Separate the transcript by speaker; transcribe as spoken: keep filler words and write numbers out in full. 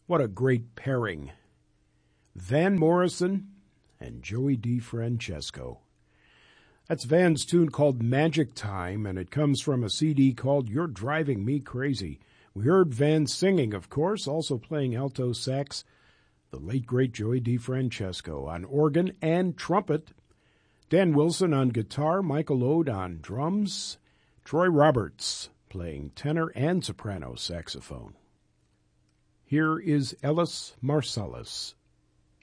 Speaker 1: What a great pairing. Van Morrison and Joey DeFrancesco. That's Van's tune called Magic Time, and it comes from a C D called You're Driving Me Crazy. We heard Van singing, of course, also playing alto sax, the late great Joey DeFrancesco on organ and trumpet, Dan Wilson on guitar, Michael Ode on drums, Troy Roberts playing tenor and soprano saxophone. Here is Ellis Marsalis.